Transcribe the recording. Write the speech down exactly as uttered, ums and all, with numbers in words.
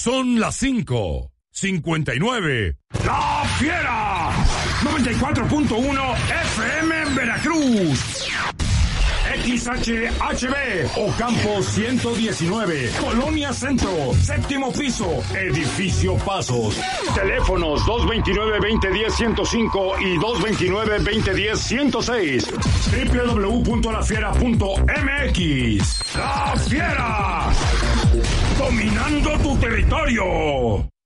Son las cinco cincuenta y nueve. ¡La Fiera! noventa y cuatro punto uno F M en Veracruz. X H H B, Ocampo ciento diecinueve, Colonia Centro, séptimo piso, Edificio Pasos. Teléfonos dos dos nueve, dos cero uno cero, ciento cinco y dos dos nueve, dos cero uno cero, ciento seis. doble u doble u doble u punto la fiera punto m x. ¡La Fiera! Dominando tu territorio.